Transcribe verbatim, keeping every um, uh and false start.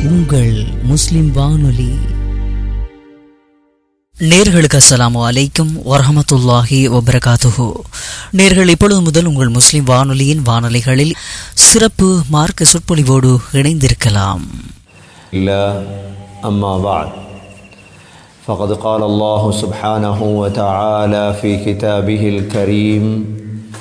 உங்கள் முஸ்லிம் வானொலி. நேர்களுக்கு அஸ்ஸலாமு அலைக்கும் வரஹமத்துல்லாஹி வபரகாத்துஹு. நேர்கள் இப்பொழுது முதல் உங்கள் முஸ்லிம் வானொலியின் வானொலிகளில் சிறப்பு மார்க்க சொற்பொழிவோடு இணைந்திருக்கலாம். أما بعد فقد قال الله سبحانه وتعالى في كتابه الكريم